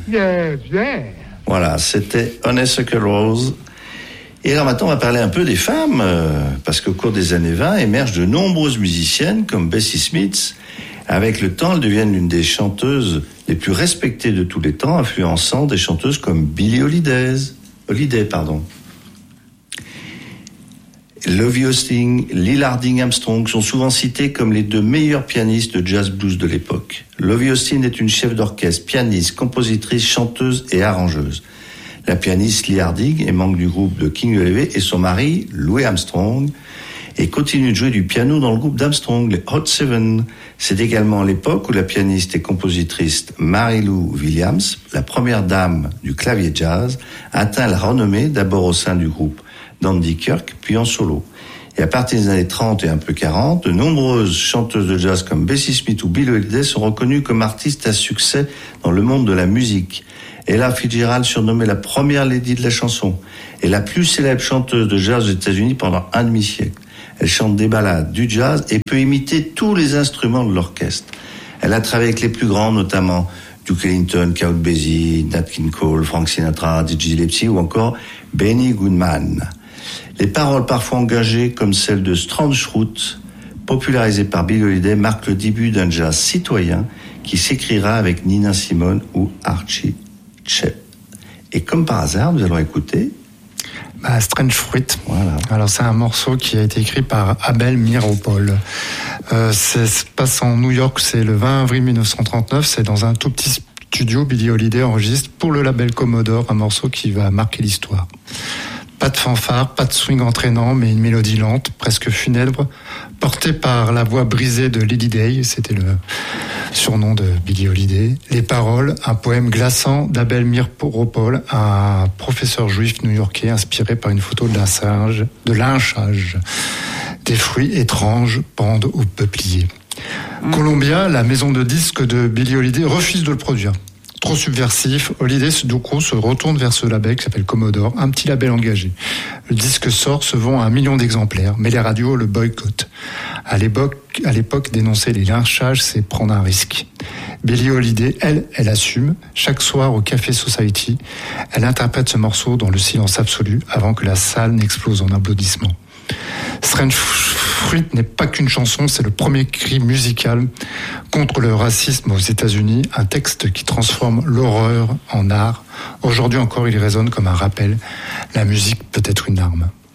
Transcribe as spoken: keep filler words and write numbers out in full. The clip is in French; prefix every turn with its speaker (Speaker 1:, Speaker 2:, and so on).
Speaker 1: Yes, yes.
Speaker 2: Voilà, c'était Honeysuckle Rose. Et alors maintenant, on va parler un peu des femmes, euh, parce qu'au cours des années vingt, émergent de nombreuses musiciennes comme Bessie Smith. Avec le temps, elles deviennent l'une des chanteuses les plus respectées de tous les temps, influençant des chanteuses comme Billie Holiday, Holiday, pardon. Lovey Hosting, Lil Harding Armstrong sont souvent cités comme les deux meilleurs pianistes de jazz blues de l'époque. Lovey Hosting est une chef d'orchestre, pianiste, compositrice, chanteuse et arrangeuse. La pianiste Lil Harding est membre du groupe de King Oliver et son mari, Louis Armstrong, et continue de jouer du piano dans le groupe d'Armstrong, les Hot Seven. C'est également l'époque où la pianiste et compositrice Mary Lou Williams, la première dame du clavier jazz, atteint la renommée d'abord au sein du groupe d'Andy Kirk, puis en solo. Et à partir des années trente et un peu quarante, de nombreuses chanteuses de jazz comme Bessie Smith ou Billie Holiday sont reconnues comme artistes à succès dans le monde de la musique. Ella Fitzgerald, surnommée la première lady de la chanson, est la plus célèbre chanteuse de jazz aux États-Unis pendant un demi-siècle. Elle chante des ballades, du jazz et peut imiter tous les instruments de l'orchestre. Elle a travaillé avec les plus grands, notamment Duke Ellington, Count Basie, Nat King Cole, Frank Sinatra, Dizzy Gillespie ou encore Benny Goodman. Les paroles parfois engagées, comme celle de Strange Fruit, popularisée par Billie Holiday, marquent le début d'un jazz citoyen qui s'écrira avec Nina Simone ou Archie Shepp. Et comme par hasard, nous allons écouter
Speaker 3: Bah, Strange Fruit.
Speaker 2: Voilà.
Speaker 3: Alors c'est un morceau qui a été écrit par Abel Meeropol. Euh, c'est, ça se passe en New York, c'est le vingt avril dix-neuf cent trente-neuf. C'est dans un tout petit studio. Billie Holiday enregistre pour le label Commodore un morceau qui va marquer l'histoire. Pas de fanfare, pas de swing entraînant, mais une mélodie lente, presque funèbre, portée par la voix brisée de Lily Day, c'était le surnom de Billie Holiday. Les paroles, un poème glaçant d'Abel Meeropol, un professeur juif new-yorkais inspiré par une photo de lynchage, de lynchage. Des fruits étranges pendent aux peupliers. Mmh. Columbia, la maison de disques de Billie Holiday, refuse de le produire. Trop subversif, Holiday du coup se retourne vers ce label qui s'appelle Commodore, un petit label engagé. Le disque sort, se vend à un million d'exemplaires, mais les radios le boycottent. À l'époque, à l'époque, dénoncer les lynchages, c'est prendre un risque. Billie Holiday, elle, elle assume. Chaque soir au Café Society, elle interprète ce morceau dans le silence absolu avant que la salle n'explose en applaudissements. Strange Fruit n'est pas qu'une chanson, c'est le premier cri musical contre le racisme aux États-Unis, un texte qui transforme l'horreur en art. Aujourd'hui encore, il résonne comme un rappel. La musique peut être une arme.